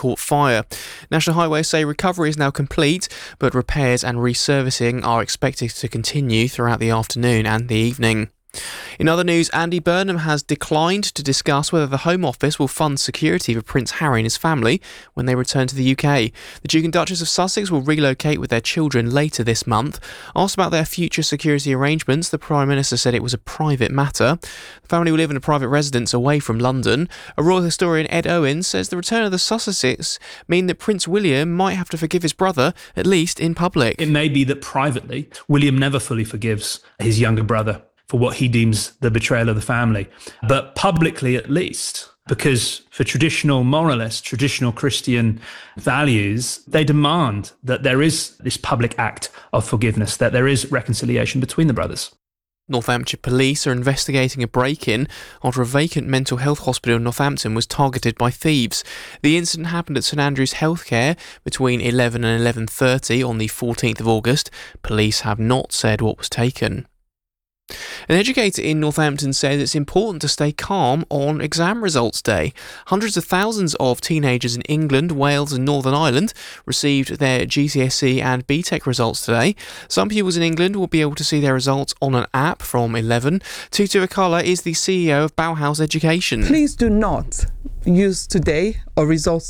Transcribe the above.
caught fire. National Highways say recovery is now complete, but repairs and resurfacing are expected to continue throughout the afternoon and the evening. In other news, Andy Burnham has declined to discuss whether the Home Office will fund security for Prince Harry and his family when they return to the UK. The Duke and Duchess of Sussex will relocate with their children later this month. Asked about their future security arrangements, the Prime Minister said it was a private matter. The family will live in a private residence away from London. A royal historian, Ed Owen, says the return of the Sussexes mean that Prince William might have to forgive his brother, at least in public. It may be that privately, William never fully forgives his younger brother for what he deems the betrayal of the family, but publicly at least, because for traditional moralists, traditional Christian values, they demand that there is this public act of forgiveness, that there is reconciliation between the brothers. Northamptonshire police are investigating a break-in after a vacant mental health hospital in Northampton was targeted by thieves. The incident happened at St Andrews Healthcare between 11 and 11:30 on the 14th of August. Police have not said what was taken. An educator in Northampton says it's important to stay calm on exam results day. Hundreds of thousands of teenagers in England, Wales and Northern Ireland received their GCSE and BTEC results today. Some pupils in England will be able to see their results on an app from 11. Tutu Akala is the CEO of Bauhaus Education. Please do not use today or results